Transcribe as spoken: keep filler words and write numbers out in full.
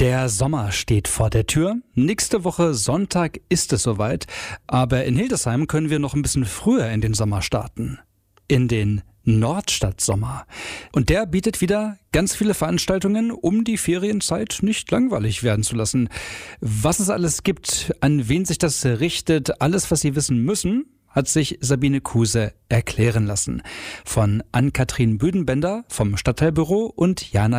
Der Sommer steht vor der Tür. Nächste Woche Sonntag ist es soweit. Aber in Hildesheim können wir noch ein bisschen früher in den Sommer starten. In den Nordstadtsommer. Und der bietet wieder ganz viele Veranstaltungen, um die Ferienzeit nicht langweilig werden zu lassen. Was es alles gibt, an wen sich das richtet, alles, was Sie wissen müssen, hat sich Sabine Kuse erklären lassen. Von Ann-Kathrin Büdenbender vom Stadtteilbüro und Jana